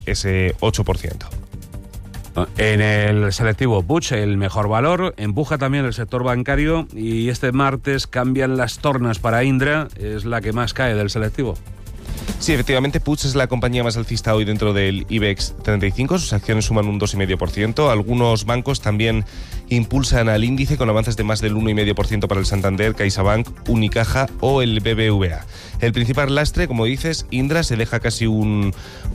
ese 8%. En el selectivo Puig, el mejor valor, empuja también el sector bancario y este martes cambian las tornas para Indra, es la que más cae del selectivo. Sí, efectivamente, Puig es la compañía más alcista hoy dentro del IBEX 35, sus acciones suman un 2,5%, algunos bancos también impulsan al índice con avances de más del 1,5% para el Santander, CaixaBank, Unicaja o el BBVA. El principal lastre, como dices, Indra se deja casi un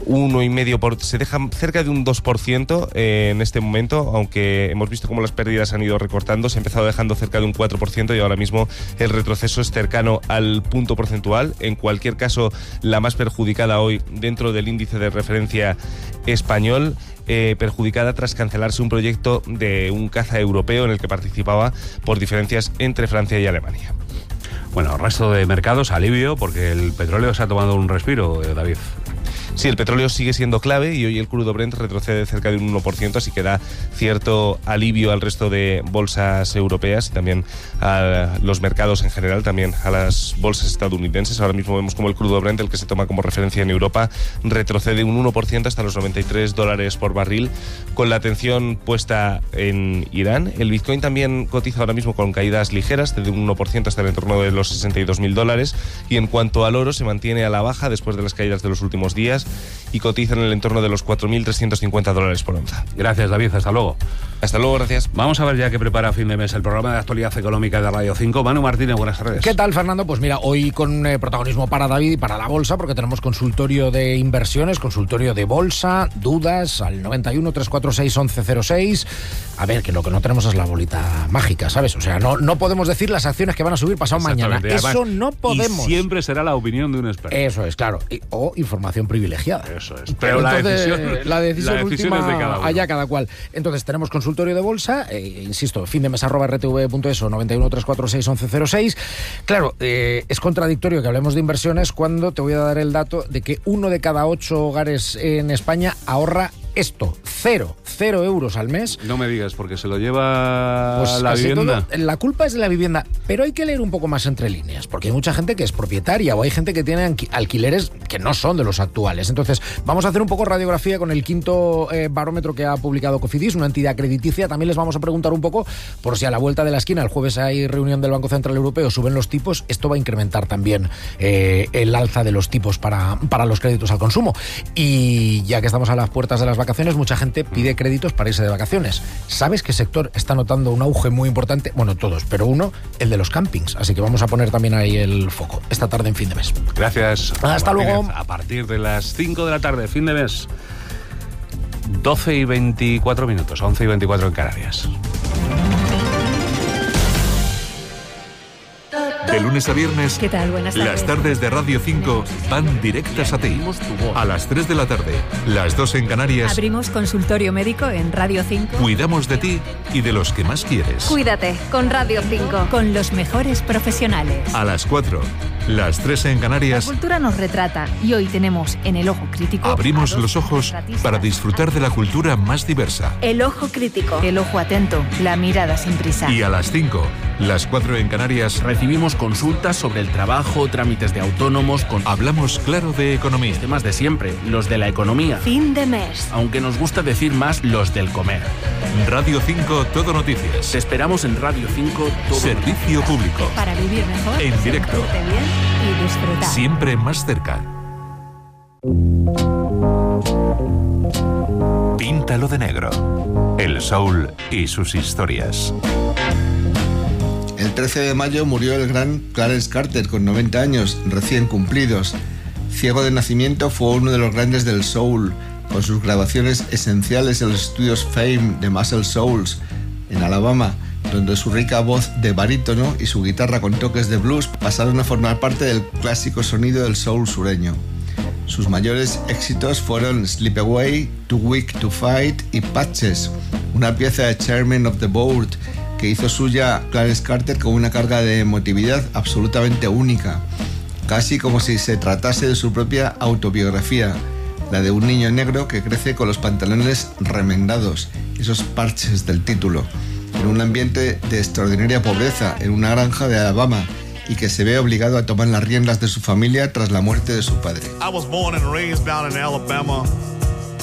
1,5%, se deja cerca de un 2% en este momento, aunque hemos visto cómo las pérdidas han ido recortando, se ha empezado dejando cerca de un 4% y ahora mismo el retroceso es cercano al punto porcentual. En cualquier caso, la más perjudicada hoy dentro del índice de referencia español, perjudicada tras cancelarse un proyecto de un caza europeo en el que participaba por diferencias entre Francia y Alemania. Bueno, el resto de mercados, alivio, porque el petróleo se ha tomado un respiro, David. Sí, el petróleo sigue siendo clave y hoy el crudo Brent retrocede cerca de un 1%, así que da cierto alivio al resto de bolsas europeas y también a los mercados en general, también a las bolsas estadounidenses. Ahora mismo vemos como el crudo Brent, el que se toma como referencia en Europa, retrocede un 1% hasta los $93 por barril, con la atención puesta en Irán. El Bitcoin también cotiza ahora mismo con caídas ligeras, de un 1% hasta el entorno de los $62.000, y en cuanto al oro, se mantiene a la baja después de las caídas de los últimos días y cotizan en el entorno de los $4.350 por onza. Gracias, David, hasta luego. Hasta luego, gracias. Vamos a ver ya qué prepara a fin de mes el programa de actualidad económica de Radio 5. Manu Martínez, buenas tardes. ¿Qué tal, Fernando? Pues mira, hoy con protagonismo para David y para la bolsa, porque tenemos consultorio de inversiones, consultorio de bolsa, dudas al 91 346 1106. A ver, que lo que no tenemos es la bolita mágica, ¿sabes? O sea, no podemos decir las acciones que van a subir pasado mañana. Eso además, no podemos. Y siempre será la opinión de un experto. Eso es, claro. O información privilegiada. Eso es. Pero la decisión última es de cada uno. Allá cada cual. Entonces, tenemos consultorio de bolsa, insisto, findemes@rtv.es o 91 346 1106. Claro, es contradictorio que hablemos de inversiones cuando te voy a dar el dato de que 1 de cada 8 hogares en España ahorra esto, 0 euros al mes. No me digas, porque se lo lleva pues la vivienda. Todo, la culpa es de la vivienda, pero hay que leer un poco más entre líneas, porque hay mucha gente que es propietaria o hay gente que tiene alquileres que no son de los actuales. Entonces, vamos a hacer un poco radiografía con el quinto barómetro que ha publicado Cofidis, una entidad crediticia. También les vamos a preguntar un poco por si a la vuelta de la esquina, el jueves hay reunión del Banco Central Europeo, suben los tipos, esto va a incrementar también el alza de los tipos para los créditos al consumo. Y ya que estamos a las puertas de las vacaciones, mucha gente pide créditos para irse de vacaciones. ¿Sabes qué sector está notando un auge muy importante? Bueno, todos, pero uno, el de los campings. Así que vamos a poner también ahí el foco esta tarde en Fin de Mes. Gracias. Hasta luego. A partir de las 5 de la tarde, Fin de Mes, 12:24, 11:24 en Canarias. De lunes a viernes, ¿qué tal? Buenas tardes. Las tardes de Radio 5 van directas a ti. A las 3 de la tarde, las 2 en Canarias. Abrimos consultorio médico en Radio 5. Cuidamos de ti y de los que más quieres. Cuídate con Radio 5. Con los mejores profesionales. A las 4, las 3 en Canarias. La cultura nos retrata y hoy tenemos en El Ojo Crítico. Abrimos los ojos para disfrutar de la cultura más diversa. El Ojo Crítico. El ojo atento, la mirada sin prisa. Y a las 5, las 4 en Canarias. Recibimos consultas sobre el trabajo, trámites de autónomos. Hablamos claro de economía. Los temas de siempre, los de la economía. Fin de mes. Aunque nos gusta decir más los del comer. Radio 5 Todo Noticias. Te esperamos en Radio 5 Todo Servicio Noticias. Público. Para vivir mejor. En directo. Sentirte bien y disfrutar. Siempre más cerca. Píntalo de negro. El soul y sus historias. El 13 de mayo murió el gran Clarence Carter con 90 años, recién cumplidos. Ciego de nacimiento, fue uno de los grandes del soul, con sus grabaciones esenciales en los estudios Fame de Muscle Souls, en Alabama, donde su rica voz de barítono y su guitarra con toques de blues pasaron a formar parte del clásico sonido del soul sureño. Sus mayores éxitos fueron Slip Away, Too Weak to Fight y Patches, una pieza de Chairman of the Board que hizo suya Clarence Carter con una carga de emotividad absolutamente única, casi como si se tratase de su propia autobiografía, la de un niño negro que crece con los pantalones remendados, esos parches del título, en un ambiente de extraordinaria pobreza, en una granja de Alabama, y que se ve obligado a tomar las riendas de su familia tras la muerte de su padre. I was born and raised down in Alabama.